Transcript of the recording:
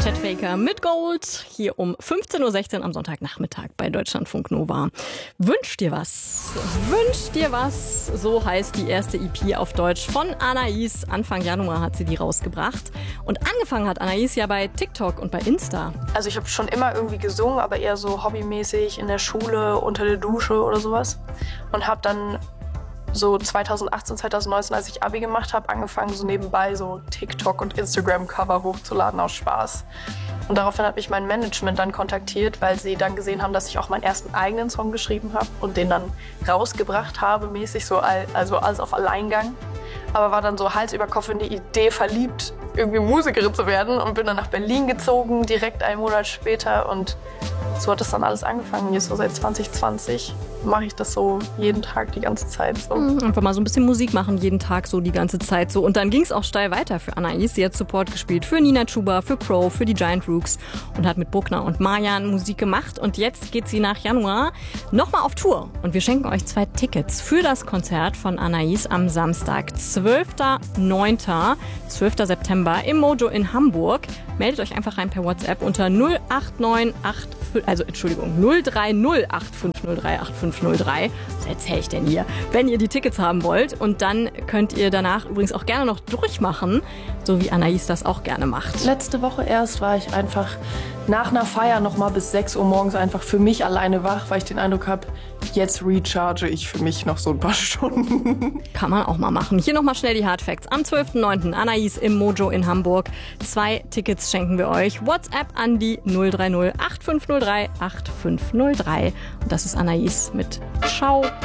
Chet Faker mit Gold hier um 15.16 Uhr am Sonntagnachmittag bei Deutschlandfunk Nova. Wünsch dir was. Wünsch dir was. So heißt die erste EP auf Deutsch von Anais. Anfang Januar hat sie die rausgebracht. Und angefangen hat Anais ja bei TikTok und bei Insta. Also ich habe schon immer irgendwie gesungen, aber eher so hobbymäßig in der Schule, unter der Dusche oder sowas. Und habe dann so 2018, 2019, als ich Abi gemacht habe, angefangen so nebenbei so TikTok und Instagram-Cover hochzuladen aus Spaß. Und daraufhin hat mich mein Management dann kontaktiert, weil sie dann gesehen haben, dass ich auch meinen ersten eigenen Song geschrieben habe und den dann rausgebracht habe, mäßig so, also alles auf Alleingang. Aber war dann so Hals über Kopf in die Idee verliebt, irgendwie Musikerin zu werden und bin dann nach Berlin gezogen, direkt einen Monat später. Und so hat das dann alles angefangen. Jetzt so seit 2020 mache ich das so jeden Tag die ganze Zeit so. Einfach mal so ein bisschen Musik machen, jeden Tag so die ganze Zeit so. Und dann ging es auch steil weiter für Anais. Sie hat Support gespielt für Nina Chuba, für Crow, für die Giant Rooks und hat mit Bruckner und Marjan Musik gemacht. Und jetzt geht sie nach Januar nochmal auf Tour. Und wir schenken euch 2 Tickets für das Konzert von Anais am Samstag, 12.09., 12. September im Mojo in Hamburg. Meldet euch einfach rein per WhatsApp unter 0308503. Was erzähle ich denn hier? Wenn ihr die Tickets haben wollt. Und dann könnt ihr danach übrigens auch gerne noch durchmachen, so wie Anais das auch gerne macht. Letzte Woche erst war ich einfach nach einer Feier noch mal bis 6 Uhr morgens einfach für mich alleine wach, weil ich den Eindruck habe, jetzt recharge ich für mich noch so ein paar Stunden. Kann man auch mal machen. Hier nochmal schnell die Hardfacts. Am 12.09. Anais im Mojo in Hamburg. 2 Tickets schenken wir euch. WhatsApp an die 030 8503 8503. Und das ist Anais mit Ciao.